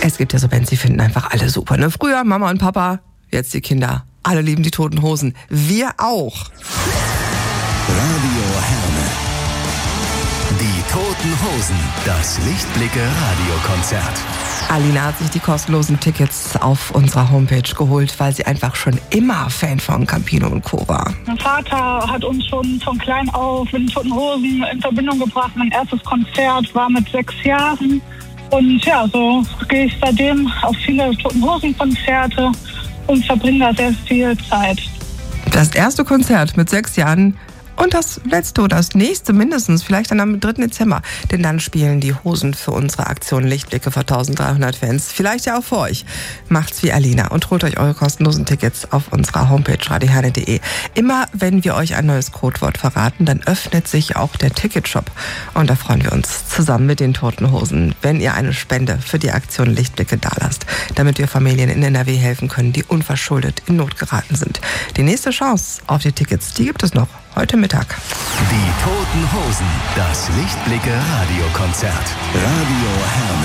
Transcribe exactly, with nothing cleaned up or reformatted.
Es gibt ja so Bands, die finden einfach alle super. Ne? Früher Mama und Papa, jetzt die Kinder. Alle lieben die Toten Hosen. Wir auch. Radio Herne. Die Toten Hosen. Das Lichtblicke Radiokonzert. Alina hat sich die kostenlosen Tickets auf unserer Homepage geholt, weil sie einfach schon immer Fan von Campino und Co. war. Mein Vater hat uns schon von klein auf mit den Toten Hosen in Verbindung gebracht. Mein erstes Konzert war mit sechs Jahren. Und ja, so gehe ich seitdem auf viele Toten Hosen-Konzerte und verbringe da sehr viel Zeit. Das erste Konzert mit sechs Jahren und das letzte oder das nächste mindestens, vielleicht dann am dritten Dezember. Denn dann spielen die Hosen für unsere Aktion Lichtblicke für dreizehnhundert Fans. Vielleicht ja auch für euch. Macht's wie Alina und holt euch eure kostenlosen Tickets auf unserer Homepage radio herne punkt de. Immer wenn wir euch ein neues Codewort verraten, dann öffnet sich auch der Ticketshop. Und da freuen wir uns zusammen mit den Toten Hosen, wenn ihr eine Spende für die Aktion Lichtblicke dalasst, damit wir Familien in N R W helfen können, die unverschuldet in Not geraten sind. Die nächste Chance auf die Tickets, die gibt es noch heute Mittag. Die Toten Hosen. Das Lichtblicke Radiokonzert. Radio Herne.